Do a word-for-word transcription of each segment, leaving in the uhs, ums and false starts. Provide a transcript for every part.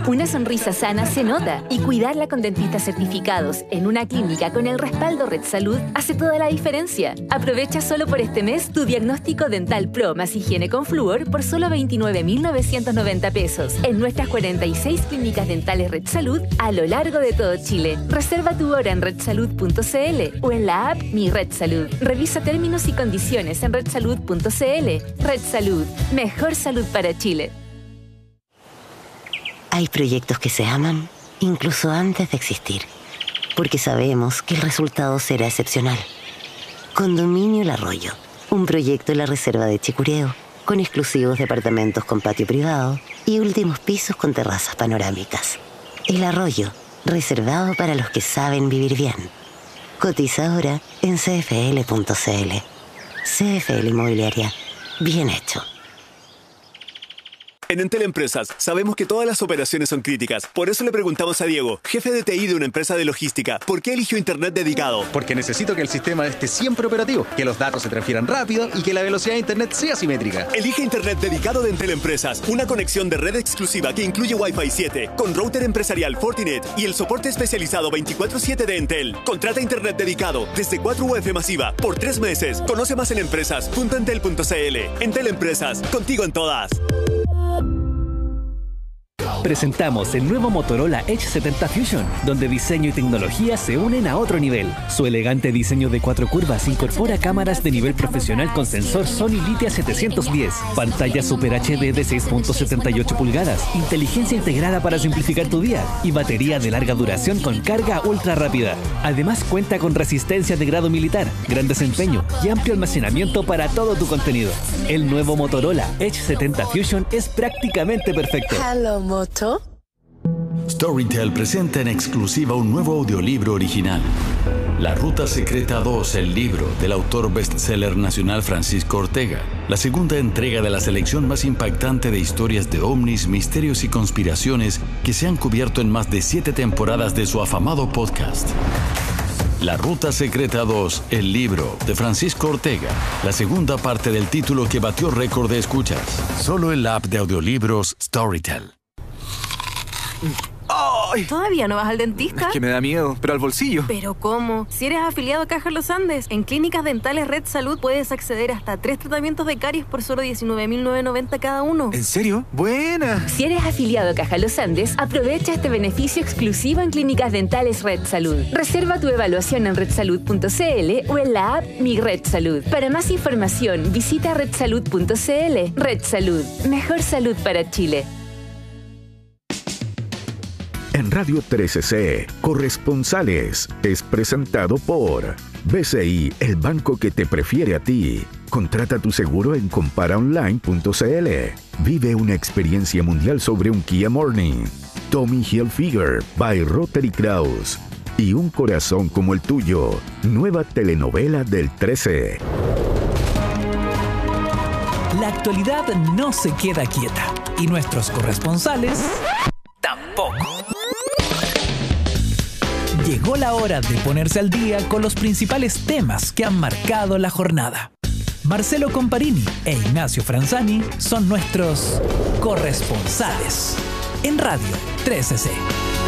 Una sonrisa sana se nota y cuidarla con dentistas certificados en una clínica con el respaldo Red Salud hace toda la diferencia. Aprovecha solo por este mes tu diagnóstico dental Pro más higiene con flúor por solo veintinueve mil novecientos noventa pesos en nuestras cuarenta y seis clínicas dentales Red Salud a lo largo de todo Chile. Reserva tu hora en red salud punto c l o en la app Mi Red Salud. Revisa términos y condiciones en red salud punto c l. Red Salud. Mejor salud para Chile. Hay proyectos que se aman incluso antes de existir, porque sabemos que el resultado será excepcional. Condominio El Arroyo, un proyecto en la reserva de Chicureo, con exclusivos departamentos con patio privado y últimos pisos con terrazas panorámicas. El Arroyo, reservado para los que saben vivir bien. Cotiza ahora en c f l punto c l. C F L Inmobiliaria. Bien hecho. En Entel Empresas sabemos que todas las operaciones son críticas. Por eso le preguntamos a Diego, jefe de T I de una empresa de logística, ¿por qué eligió Internet dedicado? Porque necesito que el sistema esté siempre operativo, que los datos se transfieran rápido y que la velocidad de Internet sea simétrica. Elige Internet dedicado de Entel Empresas, una conexión de red exclusiva que incluye Wi-Fi siete, con router empresarial Fortinet y el soporte especializado veinticuatro siete de Entel. Contrata Internet dedicado desde cuatro U F masiva por tres meses. Conoce más en empresas punto entel punto c l. Entel Empresas, contigo en todas. Presentamos el nuevo Motorola Edge setenta Fusion, donde diseño y tecnología se unen a otro nivel. Su elegante diseño de cuatro curvas incorpora cámaras de nivel profesional con sensor Sony Litia setecientos diez, pantalla Super H D de seis punto setenta y ocho pulgadas, inteligencia integrada para simplificar tu día y batería de larga duración con carga ultra rápida. Además cuenta con resistencia de grado militar, gran desempeño y amplio almacenamiento para todo tu contenido. El nuevo Motorola Edge setenta Fusion es prácticamente perfecto. Hello, Moto. Storytel presenta en exclusiva un nuevo audiolibro original. La Ruta Secreta dos, el libro del autor bestseller nacional Francisco Ortega. La segunda entrega de la selección más impactante de historias de ovnis, misterios y conspiraciones que se han cubierto en más de siete temporadas de su afamado podcast. La Ruta Secreta dos, el libro de Francisco Ortega. La segunda parte del título que batió récord de escuchas. Solo en la app de audiolibros Storytel. ¡Ay! ¿Todavía no vas al dentista? Es que me da miedo, pero al bolsillo. ¿Pero cómo? Si eres afiliado a Caja Los Andes, en Clínicas Dentales Red Salud puedes acceder hasta tres tratamientos de caries por solo diecinueve mil novecientos noventa cada uno. ¿En serio? ¡Buena! Si eres afiliado a Caja Los Andes, aprovecha este beneficio exclusivo en Clínicas Dentales Red Salud. Reserva tu evaluación en red salud punto c l o en la app Mi Red Salud. Para más información, visita red salud punto c l. Red Salud. Mejor salud para Chile. En Radio trece C, Corresponsales es presentado por B C I, el banco que te prefiere a ti. Contrata tu seguro en compara online punto c l. Vive una experiencia mundial sobre un Kia Morning. Tommy Hilfiger by Rotary Kraus. Y un corazón como el tuyo. Nueva telenovela del trece. La actualidad no se queda quieta. Y nuestros corresponsales tampoco. Llegó la hora de ponerse al día con los principales temas que han marcado la jornada. Marcelo Comparini e Ignacio Franzani son nuestros corresponsales en Radio trece C.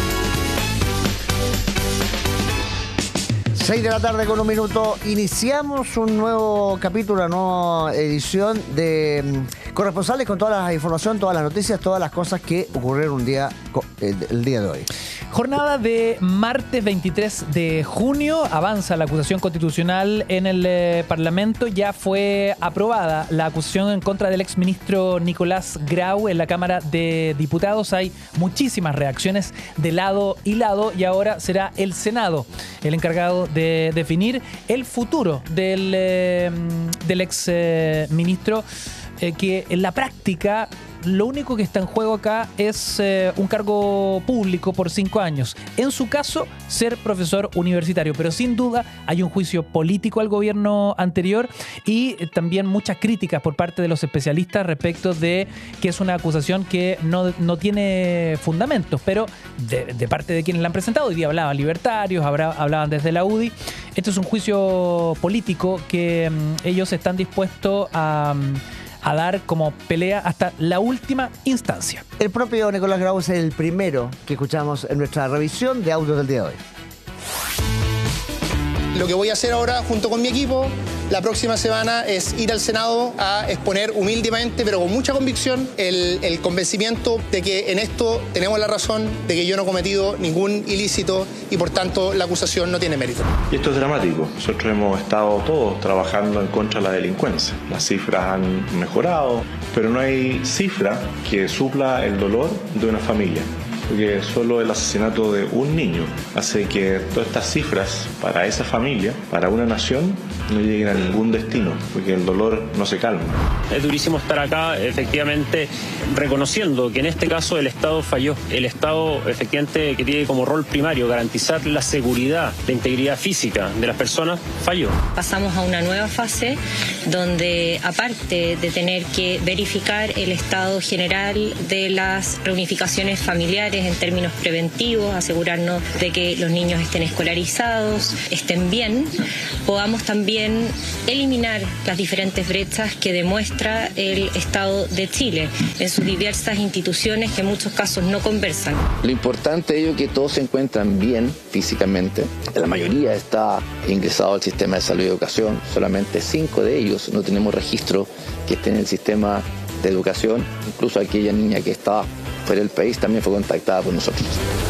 seis de la tarde con un minuto. Iniciamos un nuevo capítulo, una nueva edición de um, Corresponsales con toda la información, todas las noticias, todas las cosas que ocurrieron un día, el, el día de hoy. Jornada de martes veintitrés de junio. Avanza la acusación constitucional en el eh, Parlamento. Ya fue aprobada la acusación en contra del exministro Nicolás Grau en la Cámara de Diputados. Hay muchísimas reacciones de lado y lado y ahora será el Senado el encargado de definir el futuro del, eh, del exministro, eh, que en la práctica lo único que está en juego acá es eh, un cargo público por cinco años. En su caso, ser profesor universitario. Pero sin duda hay un juicio político al gobierno anterior y eh, también muchas críticas por parte de los especialistas respecto de que es una acusación que no, no tiene fundamentos. Pero de, de parte de quienes la han presentado, hoy día hablaban libertarios, habrá, hablaban desde la U D I. Esto es un juicio político que um, ellos están dispuestos a... Um, a dar como pelea hasta la última instancia. El propio Nicolás Grau es el primero que escuchamos en nuestra revisión de audios del día de hoy. Lo que voy a hacer ahora junto con mi equipo la próxima semana es ir al Senado a exponer humildemente, pero con mucha convicción, el, el convencimiento de que en esto tenemos la razón, de que yo no he cometido ningún ilícito y por tanto la acusación no tiene mérito. Y esto es dramático. Nosotros hemos estado todos trabajando en contra de la delincuencia. Las cifras han mejorado, pero no hay cifra que supla el dolor de una familia. Porque solo el asesinato de un niño hace que todas estas cifras para esa familia, para una nación, no lleguen a ningún destino, porque el dolor no se calma. Es durísimo estar acá, efectivamente, reconociendo que en este caso el Estado falló. El Estado, efectivamente, que tiene como rol primario garantizar la seguridad, la integridad física de las personas, falló. Pasamos a una nueva fase donde, aparte de tener que verificar el estado general de las reunificaciones familiares en términos preventivos, asegurarnos de que los niños estén escolarizados, estén bien, podamos también eliminar las diferentes brechas que demuestra el Estado de Chile en sus diversas instituciones que en muchos casos no conversan. Lo importante de ello es que todos se encuentran bien físicamente. La mayoría está ingresado al sistema de salud y educación. Solamente cinco de ellos no tenemos registro que estén en el sistema de educación. Incluso aquella niña que está fuera del país también fue contactada por nosotros.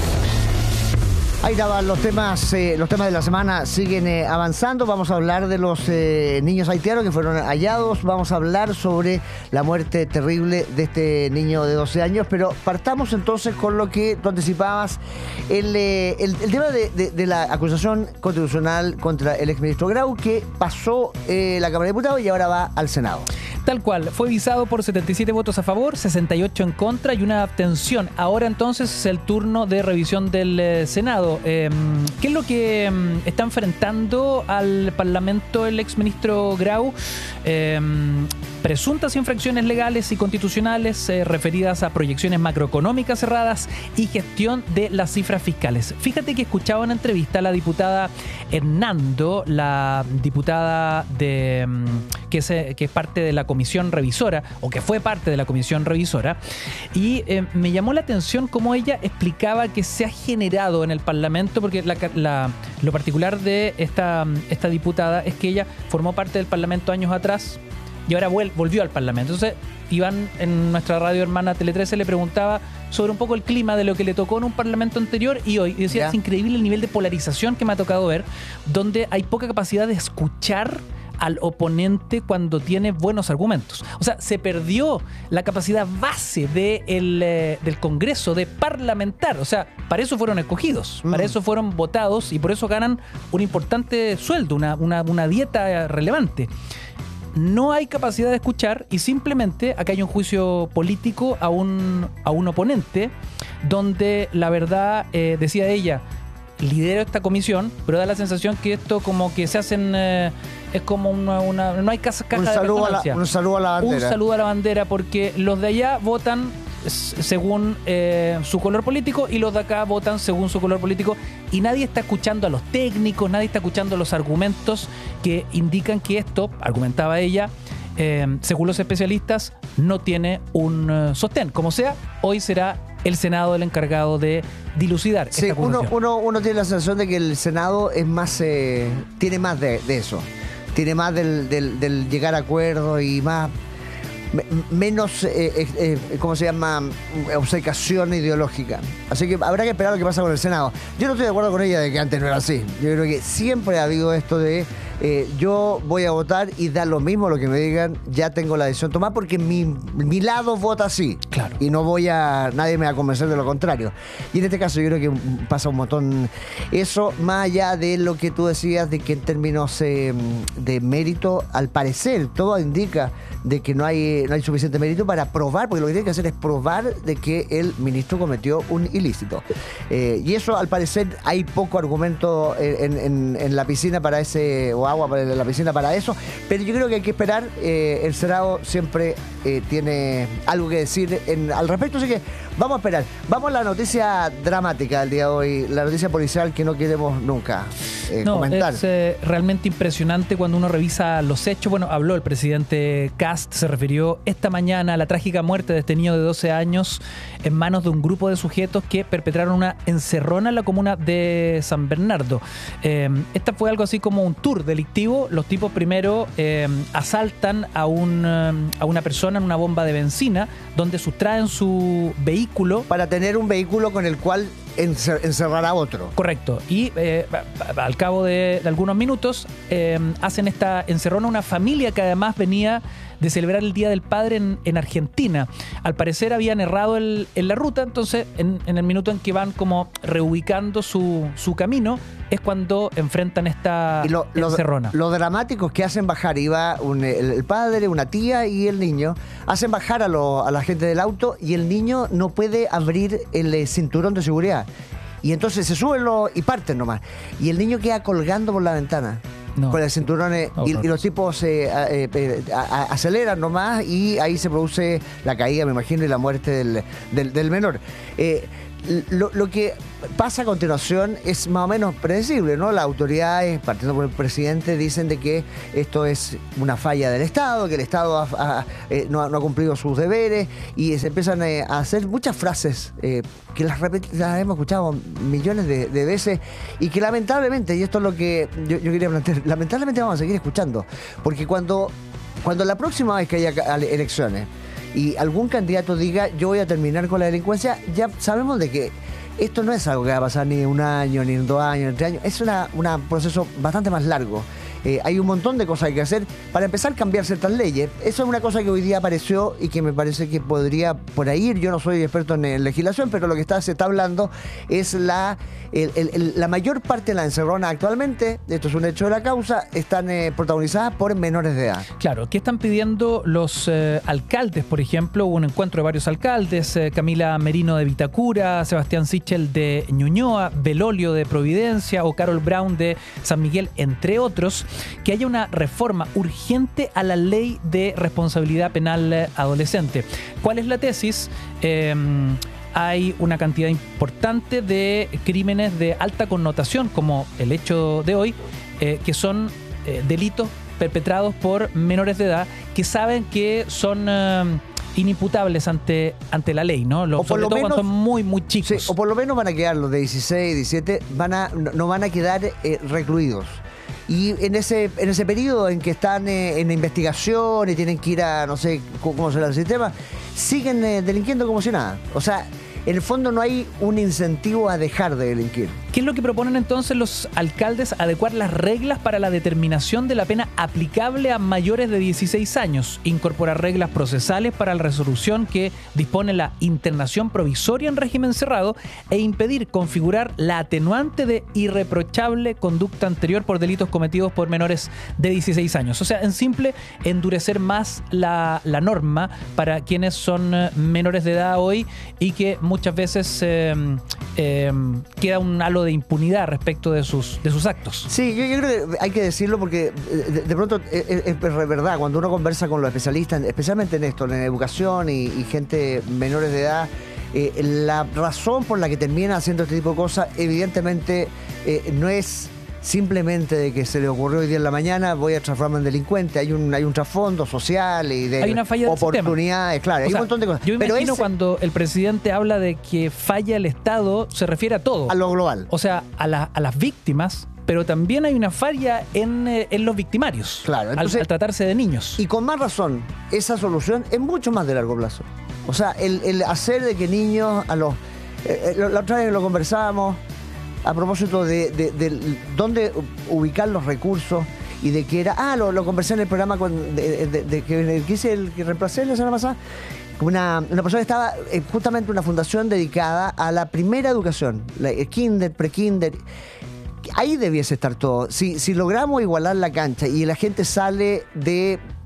Ahí estaban los temas, eh, los temas de la semana siguen eh, avanzando. Vamos a hablar de los eh, niños haitianos que fueron hallados. Vamos a hablar sobre la muerte terrible de este niño de doce años. Pero partamos entonces con lo que tú anticipabas, el, eh, el, el tema de, de, de la acusación constitucional contra el exministro Grau, que pasó eh, la Cámara de Diputados y ahora va al Senado. Tal cual, fue visado por setenta y siete votos a favor, sesenta y ocho en contra y una abstención. Ahora entonces es el turno de revisión del eh, Senado. Eh, ¿Qué es lo que eh, está enfrentando al Parlamento el exministro Grau? Eh, presuntas infracciones legales y constitucionales eh, referidas a proyecciones macroeconómicas cerradas y gestión de las cifras fiscales. Fíjate que escuchaba una entrevista a la diputada Hernando, la diputada de que es, que es parte de la comisión revisora, o que fue parte de la comisión revisora, y eh, me llamó la atención cómo ella explicaba que se ha generado en el Parlamento, porque la, la, lo particular de esta, esta diputada es que ella formó parte del Parlamento años atrás y ahora vuel, volvió al Parlamento. Entonces, Iván, en nuestra radio hermana Tele trece, le preguntaba sobre un poco el clima de lo que le tocó en un Parlamento anterior y hoy. Y decía, ¿ya? Es increíble el nivel de polarización que me ha tocado ver, donde hay poca capacidad de escuchar al oponente cuando tiene buenos argumentos. O sea, se perdió la capacidad base de el, eh, del Congreso de parlamentar. O sea, para eso fueron escogidos, mm. para eso fueron votados y por eso ganan un importante sueldo, una, una, una dieta relevante. No hay capacidad de escuchar y simplemente acá hay un juicio político a un, a un oponente donde la verdad, eh, decía ella, lidero esta comisión, pero da la sensación que esto como que se hacen... Eh, es como una, una... No hay caja de resonancia. Un saludo a la bandera. Un saludo a la bandera, porque los de allá votan según eh, su color político y los de acá votan según su color político y nadie está escuchando a los técnicos, nadie está escuchando los argumentos que indican que esto, argumentaba ella, eh, según los especialistas, no tiene un uh, sostén. Como sea, hoy será el Senado el encargado de dilucidar sí, esta uno, uno, uno tiene la sensación de que el Senado es más eh, tiene más de, de eso. Tiene más del, del, del llegar a acuerdos y más me, menos, eh, eh, ¿cómo se llama? Obcecación ideológica. Así que habrá que esperar lo que pasa con el Senado. Yo no estoy de acuerdo con ella de que antes no era así. Yo creo que siempre ha habido esto de eh, yo voy a votar y da lo mismo lo que me digan, ya tengo la decisión tomada porque mi, mi lado vota así. Claro. Y no voy a, nadie me va a convencer de lo contrario. Y en este caso yo creo que pasa un montón eso, más allá de lo que tú decías, de que en términos eh, de mérito, al parecer, todo indica de que no hay, no hay suficiente mérito para probar, porque lo que tiene que hacer es probar de que el ministro cometió un ilícito. Eh, y eso, al parecer, hay poco argumento en, en, en la piscina para ese, o agua para la piscina para eso, pero yo creo que hay que esperar. Eh, el Senado siempre eh, tiene algo que decir en, al respecto, así que vamos a esperar. Vamos a la noticia dramática del día de hoy, la noticia policial que no queremos nunca eh, no, comentar. Es eh, realmente impresionante cuando uno revisa los hechos. Bueno, habló el presidente Kast, se refirió esta mañana a la trágica muerte de este niño de doce años en manos de un grupo de sujetos que perpetraron una encerrona en la comuna de San Bernardo. Eh, esta fue algo así como un tour delictivo. Los tipos primero eh, asaltan a, un, a una persona en una bomba de benzina donde sustraen su vehículo. Para tener un vehículo con el cual encer- encerrar a otro. Correcto. Y eh, al cabo de, de algunos minutos eh, hacen esta encerrona a una familia que además venía de celebrar el Día del Padre en, en Argentina. Al parecer habían errado el, en la ruta, entonces en, en el minuto en que van como reubicando su, su camino es cuando enfrentan esta y lo, lo, encerrona. Lo dramático es que hacen bajar, iba un, el, el padre, una tía y el niño, hacen bajar a, lo, a la gente del auto y el niño no puede abrir el eh, cinturón de seguridad. Y entonces se suben lo, y parten nomás. Y el niño queda colgando por la ventana. No. Con el cinturón eh, y, y los tipos eh, eh, eh, a, a, aceleran nomás y ahí se produce la caída, me imagino, y la muerte del, del, del menor. Eh, lo, lo que pasa a continuación es más o menos predecible, ¿no? Las autoridades, partiendo por el presidente, dicen de que esto es una falla del Estado, que el Estado ha, ha, eh, no, ha, no ha cumplido sus deberes y se empiezan eh, a hacer muchas frases eh, que las, repet- las hemos escuchado millones de, de veces y que lamentablemente, y esto es lo que yo, yo quería plantear, lamentablemente vamos a seguir escuchando, porque cuando, cuando la próxima vez que haya elecciones y algún candidato diga yo voy a terminar con la delincuencia, ya sabemos de que esto no es algo que va a pasar ni en un año, ni en dos años, ni en tres años. Es una, una proceso bastante más largo. Eh, hay un montón de cosas que hay que hacer. Para empezar, cambiar ciertas leyes. Eso es una cosa que hoy día apareció y que me parece que podría por ahí ir. Yo no soy experto en, en legislación, pero lo que está, se está hablando es la, el, el, el, la mayor parte de la encerrona actualmente, esto es un hecho de la causa, están eh, protagonizadas por menores de edad. Claro, ¿qué están pidiendo los eh, alcaldes, por ejemplo? Hubo un encuentro de varios alcaldes, eh, Camila Merino de Vitacura, Sebastián Sichel de Ñuñoa, Belolio de Providencia o Carol Brown de San Miguel, entre otros, que haya una reforma urgente a la ley de responsabilidad penal adolescente. ¿Cuál es la tesis? Eh, hay una cantidad importante de crímenes de alta connotación, como el hecho de hoy, eh, que son eh, delitos perpetrados por menores de edad que saben que son eh, inimputables ante, ante la ley, ¿no? Los, o por sobre lo todo menos, cuando son muy, muy chicos. Sí, o por lo menos van a quedar los de dieciséis, diecisiete, van a, no van a quedar eh, recluidos. Y en ese en ese periodo en que están eh, en investigación y tienen que ir a, no sé cómo será el sistema, siguen eh, delinquiendo como si nada. O sea, en el fondo no hay un incentivo a dejar de delinquir. ¿Qué es lo que proponen entonces los alcaldes? Adecuar las reglas para la determinación de la pena aplicable a mayores de dieciséis años. Incorporar reglas procesales para la resolución que dispone la internación provisoria en régimen cerrado e impedir configurar la atenuante de irreprochable conducta anterior por delitos cometidos por menores de dieciséis años. O sea, en simple, endurecer más la, la norma para quienes son menores de edad hoy y que muchas veces eh, eh, queda un halo de impunidad respecto de sus, de sus actos. Sí, yo, yo creo que hay que decirlo porque de, de pronto es, es, es verdad, cuando uno conversa con los especialistas, especialmente en esto, en educación y, y gente menores de edad, eh, la razón por la que terminan haciendo este tipo de cosas evidentemente eh, no es simplemente de que se le ocurrió hoy día en la mañana voy a transformarme en delincuente. Hay un hay un trasfondo social y de hay una falla oportunidades, claro, o hay sea, un montón de cosas. Yo Pero imagino ese, cuando el presidente habla de que falla el Estado, se refiere a todo. A lo global. O sea, a, la, a las víctimas, pero también hay una falla en, eh, en los victimarios. Claro. Entonces, al, al tratarse de niños. Y con más razón, esa solución es mucho más de largo plazo. O sea, el, el hacer de que niños a los... Eh, la otra vez lo conversábamos a propósito de, de, de, de dónde ubicar los recursos y de que era... Ah, lo, lo conversé en el programa con, de, de, de, que, que hice el que reemplacé la semana pasada. Una, una persona que estaba eh, justamente una fundación dedicada a la primera educación, la, el kinder, pre-kinder. Ahí debiese estar todo. Si, si logramos igualar la cancha y la gente sale de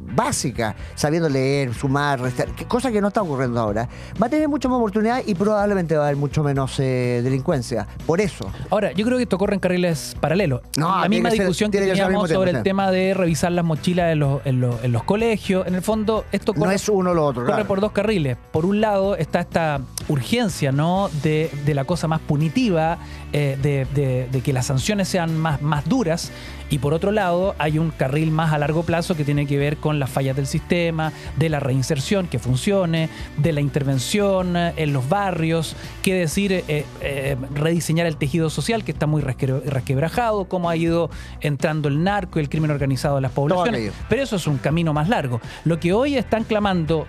básica, sabiendo leer, sumar, restar, que- cosa que no está ocurriendo ahora, va a tener mucha más oportunidad y probablemente va a haber mucho menos eh, delincuencia. Por eso. Ahora, yo creo que esto corre en carriles paralelos. No, la tiene misma que ser- discusión que tiene que ser al teníamos mismo sobre tiempo, el sí. tema de revisar las mochilas en los, en los, en los colegios. En el fondo, esto corre, No es uno o lo otro, corre claro. por dos carriles. Por un lado está esta urgencia, ¿no?, de, de la cosa más punitiva, eh, de, de- de que las sanciones sean más, más duras. Y por otro lado, hay un carril más a largo plazo que tiene que ver con las fallas del sistema, de la reinserción que funcione, de la intervención eh, en los barrios, qué decir, eh, eh, rediseñar el tejido social que está muy resque- resquebrajado, cómo ha ido entrando el narco y el crimen organizado en las poblaciones. aquello. Pero eso es un camino más largo. Lo que hoy están clamando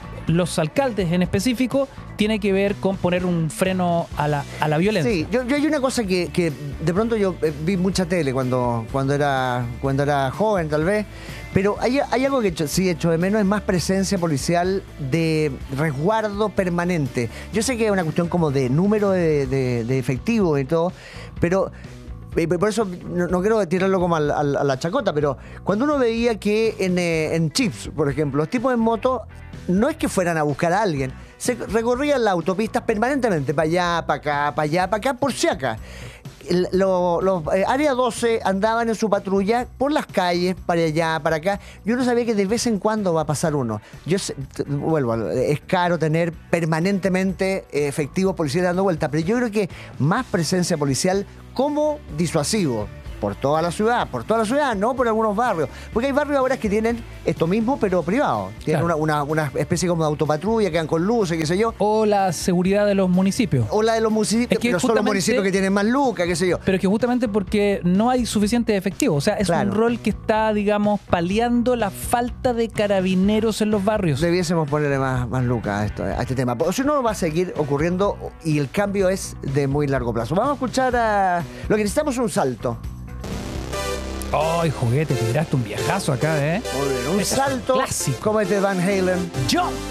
los alcaldes en específico tiene que ver con poner un freno a la, a la violencia. Sí, yo, yo hay una cosa que, que de pronto yo eh, vi mucha tele cuando, cuando, era, cuando era joven, tal vez, pero hay, hay algo que echo- sí echo de menos, es más presencia policial de resguardo permanente. Yo sé que es una cuestión como de número de, de, de efectivos y todo, pero eh, por eso no, no quiero tirarlo como al- al- a la chacota, pero cuando uno veía que en, eh, en Chips, por ejemplo, los tipos en moto no es que fueran a buscar a alguien, se recorrían las autopistas permanentemente, para allá, para acá, para allá, para acá, por si acá. El- lo- Los eh, Área doce andaban en su patrulla por las calles, para allá, para acá. Yo no sabía que de vez en cuando va a pasar uno. Yo sé- t- vuelvo, es caro tener permanentemente eh, efectivos policiales dando vuelta, pero yo creo que más presencia policial como disuasivo. Por toda la ciudad, por toda la ciudad, no por algunos barrios. Porque hay barrios ahora que tienen esto mismo, pero privado. Tienen Claro. una, una, una especie como de autopatrulla, que van con luces, qué sé yo. O la seguridad de los municipios. O la de los municipios, Es que pero son los justamente- municipios que tienen más lucas, qué sé yo. Pero es que justamente porque no hay suficiente efectivo. O sea, es Claro. un rol que está, digamos, paliando la falta de carabineros en los barrios. Debiésemos ponerle más, más lucas a, esto, a este tema. O si no, va a seguir ocurriendo y el cambio es de muy largo plazo. Vamos a escuchar a... Lo que necesitamos es un salto. Ay, juguete, te tiraste un viejazo acá, ¿eh? Muy bien, un Ese es salto clásico. como este Van Halen. Yo.